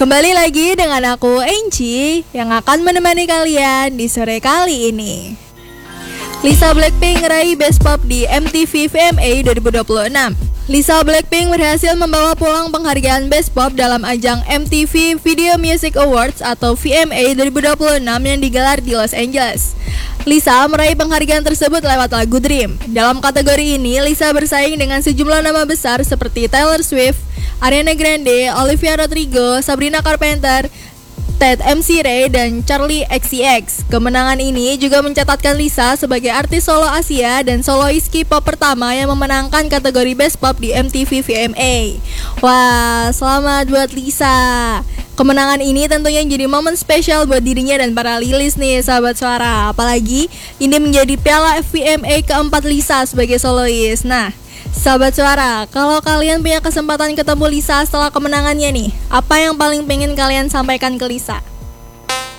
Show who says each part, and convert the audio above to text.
Speaker 1: Kembali lagi dengan aku Enci yang akan menemani kalian di sore kali ini. Lisa Blackpink meraih Best Pop di MTV VMA 2026. Lisa Blackpink berhasil membawa pulang penghargaan Best Pop dalam ajang MTV Video Music Awards atau VMA 2026 yang digelar di Los Angeles. Lisa meraih penghargaan tersebut lewat lagu Dream. Dalam kategori ini, Lisa bersaing dengan sejumlah nama besar seperti Taylor Swift, Ariana Grande, Olivia Rodrigo, Sabrina Carpenter, Ted McRae, dan Charli XCX. Kemenangan ini juga mencatatkan Lisa sebagai artis solo Asia dan solois K-pop pertama yang memenangkan kategori Best Pop di MTV VMA. Wah, selamat buat Lisa. Kemenangan ini tentunya jadi momen spesial buat dirinya dan para lilis nih, sahabat suara. Apalagi ini menjadi piala VMA keempat Lisa sebagai solois. Nah, sahabat suara, kalau kalian punya kesempatan ketemu Lisa setelah kemenangannya nih, apa yang paling pengen kalian sampaikan ke Lisa?